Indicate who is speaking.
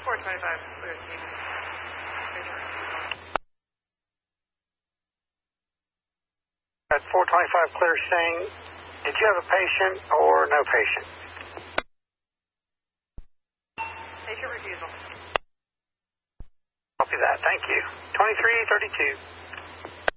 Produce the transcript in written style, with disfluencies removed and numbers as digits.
Speaker 1: 425, clear, Steve.
Speaker 2: At 425 clear, Shane, did you have a patient or no patient?
Speaker 1: Patient refusal.
Speaker 2: Copy that, thank you. 2332.